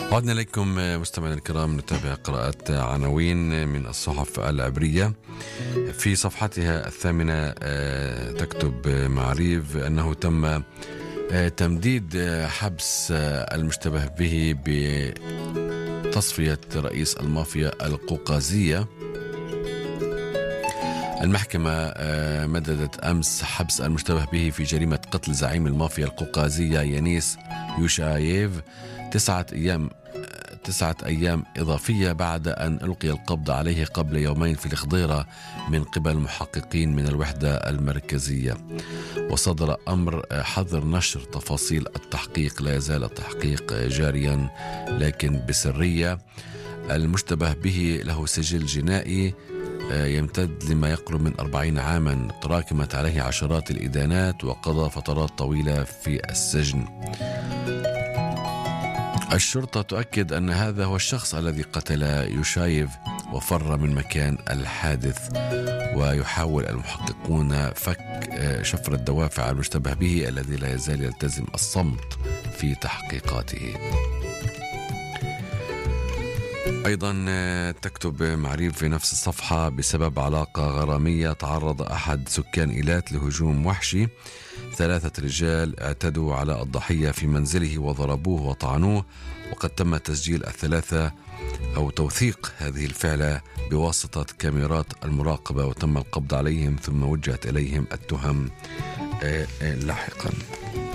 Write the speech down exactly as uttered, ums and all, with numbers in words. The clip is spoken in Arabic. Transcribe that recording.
عدنا إليكم مستمعينا الكرام، نتابع قراءات عناوين من الصحف العبرية. في صفحتها الثامنة تكتب معاريف أنه تم تمديد حبس المشتبه به بتصفية رئيس المافيا القوقازية. المحكمة مددت أمس حبس المشتبه به في جريمة قتل زعيم المافيا القوقازية يانيس يوشاييف تسعة أيام تسعة أيام إضافية بعد أن ألقي القبض عليه قبل يومين في الخضيرة من قبل محققين من الوحدة المركزية. وصدر أمر حظر نشر تفاصيل التحقيق. لا يزال التحقيق جاريا لكن بسرية. المشتبه به له سجل جنائي يمتد لما يقرب من أربعين عاما، تراكمت عليه عشرات الإدانات وقضى فترات طويلة في السجن. الشرطة تؤكد أن هذا هو الشخص الذي قتل يوشايف وفر من مكان الحادث، ويحاول المحققون فك شفرة دوافع المشتبه به الذي لا يزال يلتزم الصمت في تحقيقاته. أيضا تكتب معريف في نفس الصفحة: بسبب علاقة غرامية تعرض أحد سكان إيلات لهجوم وحشي، ثلاثة رجال اعتدوا على الضحية في منزله وضربوه وطعنوه، وقد تم تسجيل الثلاثة أو توثيق هذه الفعلة بواسطة كاميرات المراقبة، وتم القبض عليهم ثم وجهت إليهم التهم لاحقا.